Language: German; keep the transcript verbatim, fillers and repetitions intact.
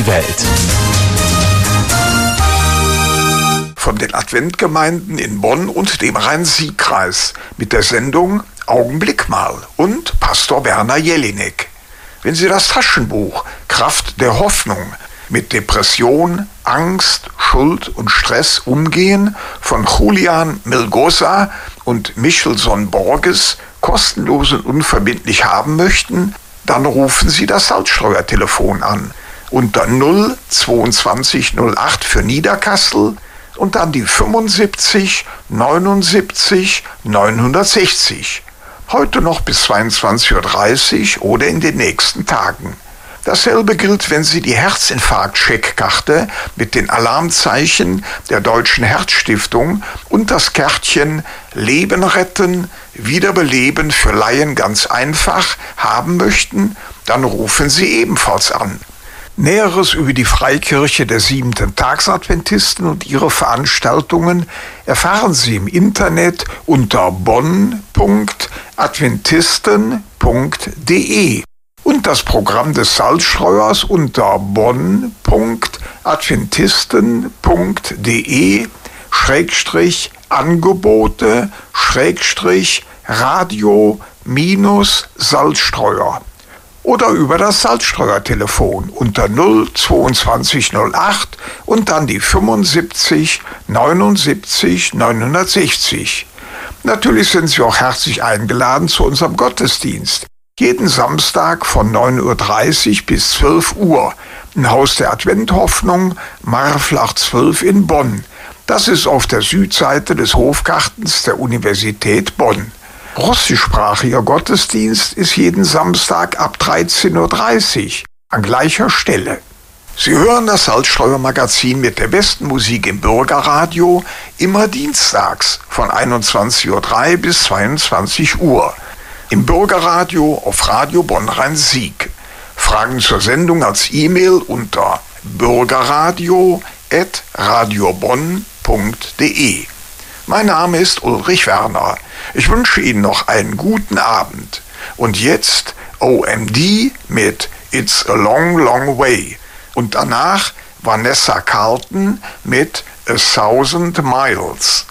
die Welt. Von den Adventgemeinden in Bonn und dem Rhein-Sieg-Kreis mit der Sendung Augenblick mal und Pastor Werner Jelinek. Wenn Sie das Taschenbuch Kraft der Hoffnung mit Depression, Angst, Schuld und Stress umgehen von Julian Milgosa und Michelson Borges kostenlos und unverbindlich haben möchten, dann rufen Sie das Salzstreuertelefon an unter null zweiundzwanzig null acht für Niederkassel und dann die fünfundsiebzig neunundsiebzig neunhundertsechzig. Heute noch bis zweiundzwanzig Uhr dreißig oder in den nächsten Tagen. Dasselbe gilt, wenn Sie die Herzinfarkt-Scheckkarte mit den Alarmzeichen der Deutschen Herzstiftung und das Kärtchen Leben retten, Wiederbeleben für Laien ganz einfach haben möchten, dann rufen Sie ebenfalls an. Näheres über die Freikirche der Siebenten-Tags-Adventisten und ihre Veranstaltungen erfahren Sie im Internet unter bonn punkt adventisten punkt de und das Programm des Salzstreuers unter bonn punkt adventisten punkt de Schrägstrich Angebote Schrägstrich Radio minus Salzstreuer oder über das Salzstreuertelefon unter null zweiundzwanzig null acht und dann die fünfundsiebzig neunundsiebzig neunhundertsechzig. Natürlich sind Sie auch herzlich eingeladen zu unserem Gottesdienst. Jeden Samstag von neun Uhr dreißig bis zwölf Uhr im Haus der Adventhoffnung, Marflach zwölf in Bonn. Das ist auf der Südseite des Hofgartens der Universität Bonn. Russischsprachiger Gottesdienst ist jeden Samstag ab dreizehn Uhr dreißig an gleicher Stelle. Sie hören das Salzstreuer-Magazin mit der besten Musik im Bürgerradio immer dienstags von einundzwanzig Uhr drei bis zweiundzwanzig Uhr. Im Bürgerradio auf Radio Bonn-Rhein-Sieg. Fragen zur Sendung als E-Mail unter bürgerradio at radiobonn punkt de. Mein Name ist Ulrich Werner. Ich wünsche Ihnen noch einen guten Abend. Und jetzt O M D mit It's a Long, Long Way. Und danach Vanessa Carlton mit A Thousand Miles.